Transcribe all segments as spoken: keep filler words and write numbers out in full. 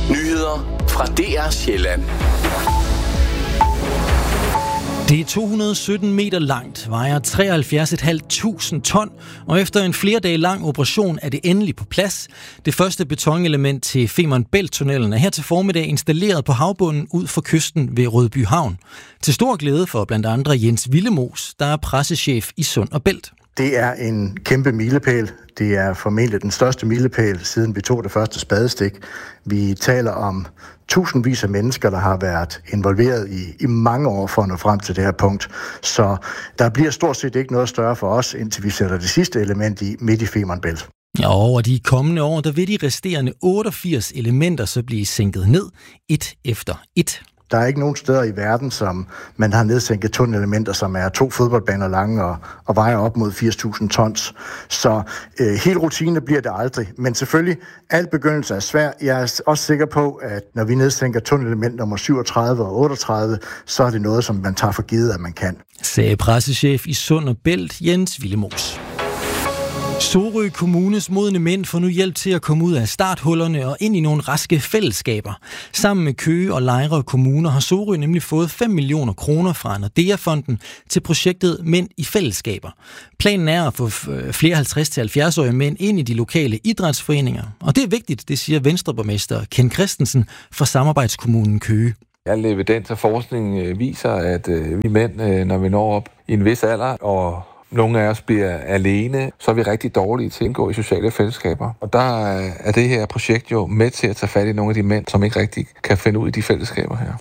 Nyheder fra D R Sjælland. Det er to hundrede og sytten meter langt, vejer treoghalvfjerds tusind fem hundrede ton, og efter en flere dage lang operation er det endelig på plads. Det første betonelement til Femern Bælt-tunnelen er her til formiddag installeret på havbunden ud for kysten ved Rødby Havn. Til stor glæde for blandt andre Jens Willemoes, der er pressechef i Sund og Bælt. Det er en kæmpe milepæl. Det er formentlig den største milepæl, siden vi tog det første spadestik. Vi taler om tusindvis af mennesker, der har været involveret i, i mange år for at nå frem til det her punkt. Så der bliver stort set ikke noget større for os, indtil vi sætter det sidste element i midt i Femern Bælt. Ja, over de kommende år, der vil de resterende otteogfirs elementer så blive sænket ned, et efter et. Der er ikke nogen steder i verden, som man har nedsænket tunnelementer, som er to fodboldbaner lange og, og vejer op mod firs tusind tons. Så øh, helt rutine bliver det aldrig. Men selvfølgelig, al begyndelse er svær. Jeg er også sikker på, at når vi nedsænker tunnelement nummer syvogtredive og otteogtredive, så er det noget, som man tager for givet, at man kan. Sagde pressechef i Sund og Bælt, Jens Willemoes. Sorø Kommunes modne mænd får nu hjælp til at komme ud af starthullerne og ind i nogle raske fællesskaber. Sammen med Køge og Lejre kommuner har Sorø nemlig fået fem millioner kroner fra Nordea-fonden til projektet Mænd i Fællesskaber. Planen er at få flere halvtreds til halvfjerds-årige mænd ind i de lokale idrætsforeninger. Og det er vigtigt, det siger Venstreborgmester Ken Christensen fra Samarbejdskommunen Køge. Al evidens og forskning viser, at vi mænd, når vi når op i en vis alder, og nogle af os bliver alene, så er vi rigtig dårlige til at indgå i sociale fællesskaber. Og der er det her projekt jo med til at tage fat i nogle af de mænd, som ikke rigtig kan finde ud i de fællesskaber her.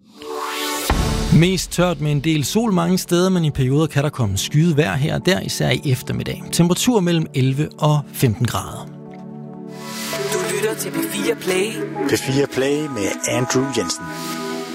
Mest tørt med en del sol mange steder, men i perioder kan der komme skyet vejr her og der, især i eftermiddag. Temperatur mellem elleve og femten grader. Du lytter til P fire Play. P fire Play med Andrew Jensen.